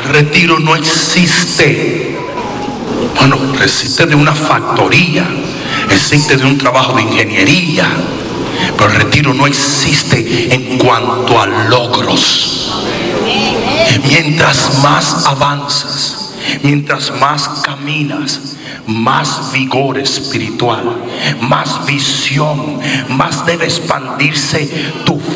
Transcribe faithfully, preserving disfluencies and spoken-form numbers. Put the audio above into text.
retiro no existe. Bueno, existe de una factoría, existe de un trabajo de ingeniería, pero el retiro no existe en cuanto a logros. Mientras más avanzas, mientras más caminas, más vigor espiritual, más visión, más debe expandirse tu